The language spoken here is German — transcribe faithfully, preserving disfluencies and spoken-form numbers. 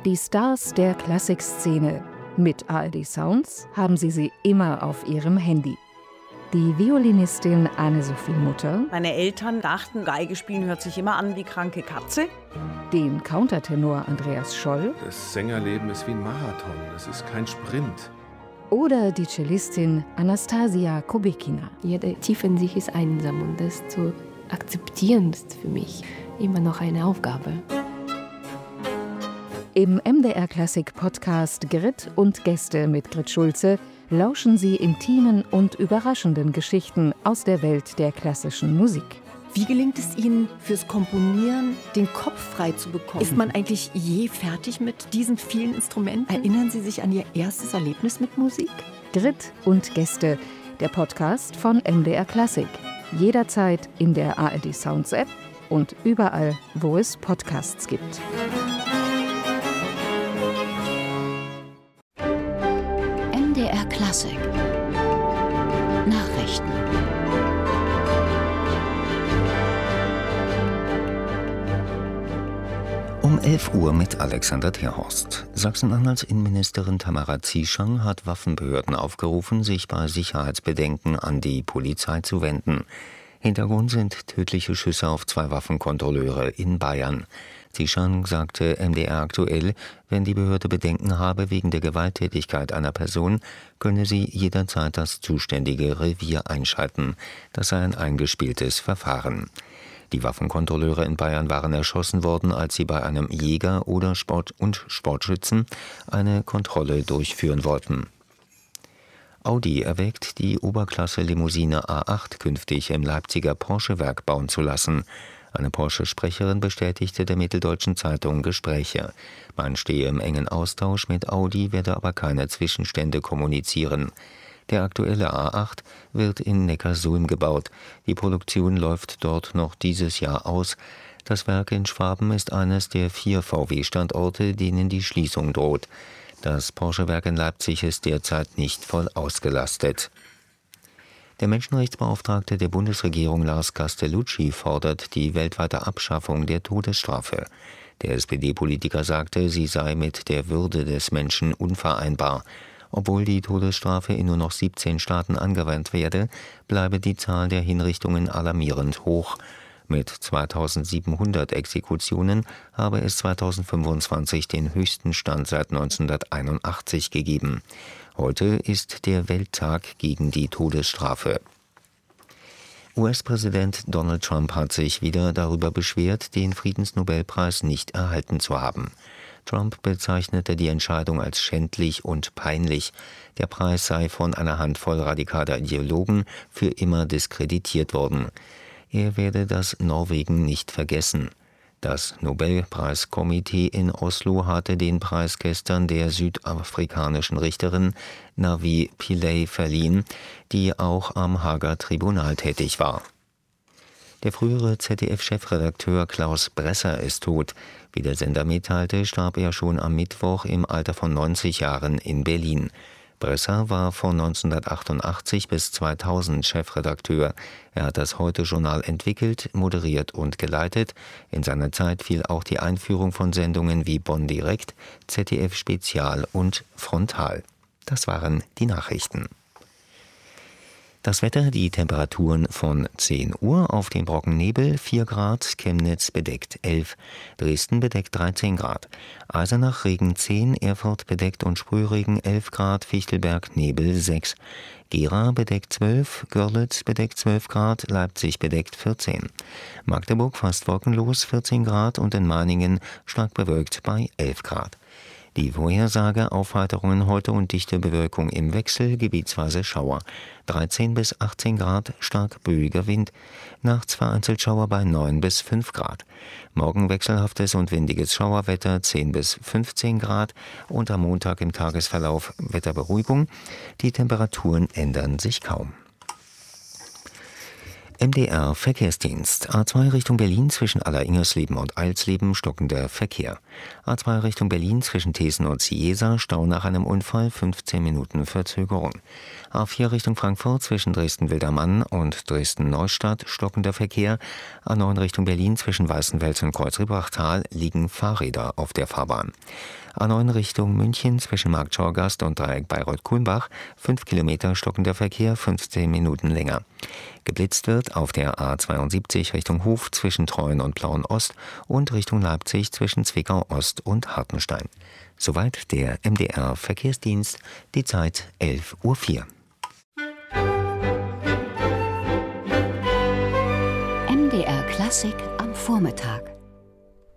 Die Stars der Klassikszene. Mit A R D Sounds haben Sie sie immer auf Ihrem Handy. Die Violinistin Anne-Sophie Mutter. Meine Eltern dachten, Geige spielen hört sich immer an wie kranke Katze. Den Countertenor Andreas Scholl. Das Sängerleben ist wie ein Marathon, das ist kein Sprint. Oder die Cellistin Anastasia Kubikina. Jeder tief in sich ist einsam und das zu akzeptieren ist für mich immer noch eine Aufgabe. Im M D R Klassik Podcast Grit und Gäste mit Grit Schulze lauschen Sie intimen und überraschenden Geschichten aus der Welt der klassischen Musik. Wie gelingt es Ihnen, fürs Komponieren den Kopf frei zu bekommen? Ist man eigentlich je fertig mit diesen vielen Instrumenten? Erinnern Sie sich an Ihr erstes Erlebnis mit Musik? Grit und Gäste, der Podcast von M D R Klassik. Jederzeit in der A R D Sounds App und überall, wo es Podcasts gibt. M D R Klassik Nachrichten. Um elf Uhr mit Alexander Terhorst. Sachsen-Anhalts Innenministerin Tamara Zieschang hat Waffenbehörden aufgerufen, sich bei Sicherheitsbedenken an die Polizei zu wenden. Hintergrund sind tödliche Schüsse auf zwei Waffenkontrolleure in Bayern. Zieschang sagte M D R aktuell, wenn die Behörde Bedenken habe wegen der Gewalttätigkeit einer Person, könne sie jederzeit das zuständige Revier einschalten. Das sei ein eingespieltes Verfahren. Die Waffenkontrolleure in Bayern waren erschossen worden, als sie bei einem Jäger oder Sport- und Sportschützen eine Kontrolle durchführen wollten. Audi erwägt, die Oberklasse-Limousine A acht künftig im Leipziger Porsche-Werk bauen zu lassen. Eine Porsche-Sprecherin bestätigte der Mitteldeutschen Zeitung Gespräche. Man stehe im engen Austausch mit Audi, werde aber keine Zwischenstände kommunizieren. Der aktuelle A acht wird in Neckarsulm gebaut. Die Produktion läuft dort noch dieses Jahr aus. Das Werk in Schwaben ist eines der vier V W-Standorte, denen die Schließung droht. Das Porsche-Werk in Leipzig ist derzeit nicht voll ausgelastet. Der Menschenrechtsbeauftragte der Bundesregierung Lars Castellucci fordert die weltweite Abschaffung der Todesstrafe. Der S P D-Politiker sagte, sie sei mit der Würde des Menschen unvereinbar. Obwohl die Todesstrafe in nur noch siebzehn Staaten angewandt werde, bleibe die Zahl der Hinrichtungen alarmierend hoch. Mit zweitausendsiebenhundert Exekutionen habe es zweitausendfünfundzwanzig den höchsten Stand seit neunzehnhunderteinundachtzig gegeben. Heute ist der Welttag gegen die Todesstrafe. U S-Präsident Donald Trump hat sich wieder darüber beschwert, den Friedensnobelpreis nicht erhalten zu haben. Trump bezeichnete die Entscheidung als schändlich und peinlich. Der Preis sei von einer Handvoll radikaler Ideologen für immer diskreditiert worden. Er werde das Norwegen nicht vergessen. Das Nobelpreiskomitee in Oslo hatte den Preis gestern der südafrikanischen Richterin Navi Pillay verliehen, die auch am Haager Tribunal tätig war. Der frühere Z D F-Chefredakteur Klaus Bresser ist tot. Wie der Sender mitteilte, starb er schon am Mittwoch im Alter von neunzig Jahren in Berlin. Bresser war von neunzehnhundertachtundachtzig bis zweitausend Chefredakteur. Er hat das Heute-Journal entwickelt, moderiert und geleitet. In seiner Zeit fiel auch die Einführung von Sendungen wie Bonn Direkt, Z D F Spezial und Frontal. Das waren die Nachrichten. Das Wetter, die Temperaturen von zehn Uhr auf dem Brockennebel vier Grad, Chemnitz bedeckt elf, Dresden bedeckt dreizehn Grad, Eisenach Regen zehn, Erfurt bedeckt und Sprühregen elf Grad, Fichtelberg Nebel sechs, Gera bedeckt zwölf, Görlitz bedeckt zwölf Grad, Leipzig bedeckt vierzehn, Magdeburg fast wolkenlos vierzehn Grad und in Meiningen stark bewölkt bei elf Grad. Die Vorhersage: Aufheiterungen heute und dichte Bewölkung im Wechsel, gebietsweise Schauer. dreizehn bis achtzehn Grad, stark böiger Wind. Nachts vereinzelt Schauer bei neun bis fünf Grad. Morgen wechselhaftes und windiges Schauerwetter, zehn bis fünfzehn Grad. Und am Montag im Tagesverlauf Wetterberuhigung. Die Temperaturen ändern sich kaum. M D R Verkehrsdienst. A zwei Richtung Berlin zwischen Aller-Ingersleben und Eilsleben stockender Verkehr. A zwei Richtung Berlin zwischen Thesen und Ciesa, Stau nach einem Unfall, fünfzehn Minuten Verzögerung. A vier Richtung Frankfurt zwischen Dresden-Wildermann und Dresden-Neustadt stockender Verkehr. A neun Richtung Berlin zwischen Weißenfels und Kreuzriebachtal liegen Fahrräder auf der Fahrbahn. A neun Richtung München zwischen Marktschorgast und Dreieck Bayreuth-Kulmbach, fünf Kilometer stockender Verkehr, fünfzehn Minuten länger. Geblitzt wird auf der A zweiundsiebzig Richtung Hof zwischen Treuen und Plauen-Ost und Richtung Leipzig zwischen Zwickau-Ost und Hartenstein. Soweit der M D R-Verkehrsdienst, die Zeit elf Uhr vier. M D R Klassik am Vormittag.